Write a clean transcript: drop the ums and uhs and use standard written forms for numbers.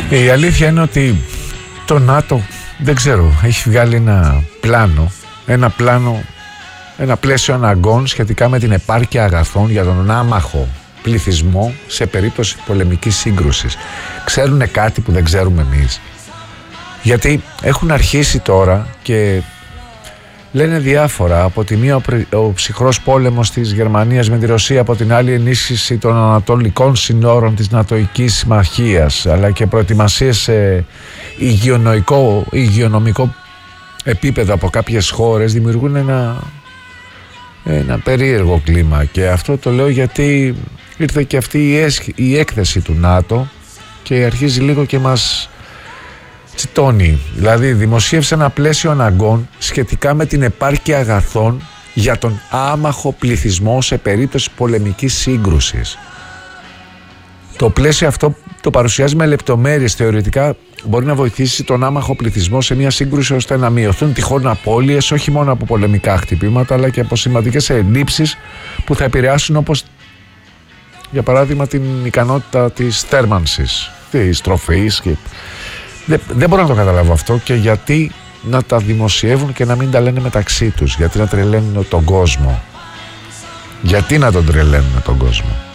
Η αλήθεια είναι ότι το ΝΑΤΟ, δεν ξέρω, έχει βγάλει ένα πλαίσιο αναγκών σχετικά με την επάρκεια αγαθών για τον άμαχο πληθυσμό σε περίπτωση πολεμικής σύγκρουσης. Ξέρουνε κάτι που δεν ξέρουμε εμείς? Γιατί έχουν αρχίσει τώρα και λένε διάφορα. Από τη μία ο ψυχρός πόλεμος της Γερμανίας με τη Ρωσία, από την άλλη ενίσχυση των ανατολικών συνόρων της Νατοικής Συμμαχίας, αλλά και προετοιμασίες σε υγειονομικό επίπεδο από κάποιες χώρες δημιουργούν ένα περίεργο κλίμα. Και αυτό το λέω γιατί ήρθε και αυτή η έκθεση του ΝΑΤΟ και αρχίζει λίγο και μας τσιτώνει. Δηλαδή δημοσίευσε ένα πλαίσιο αναγκών σχετικά με την επάρκεια αγαθών για τον άμαχο πληθυσμό σε περίπτωση πολεμικής σύγκρουσης. Το πλαίσιο αυτό το παρουσιάζει με λεπτομέρειες. Θεωρητικά μπορεί να βοηθήσει τον άμαχο πληθυσμό σε μια σύγκρουση ώστε να μειωθούν τυχόν απώλειες όχι μόνο από πολεμικά χτυπήματα αλλά και από σημαντικές ελλείψεις που θα επηρεάσουν, όπως για παράδειγμα την ικανότητα της θέρμανσης, της τροφής. Δεν μπορώ να το καταλάβω αυτό, και γιατί να τα δημοσιεύουν και να μην τα λένε μεταξύ τους? Γιατί να τρελαίνουν τον κόσμο? Γιατί να τον τρελαίνουν τον κόσμο?